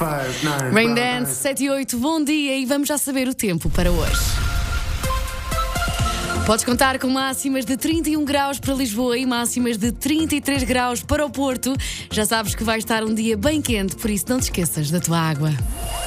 Raindance 7 e 8, bom dia e vamos já saber o tempo para hoje. Podes contar com máximas de 31 graus para Lisboa e máximas de 33 graus para o Porto. Já sabes que vai estar um dia bem quente, por isso não te esqueças da tua água.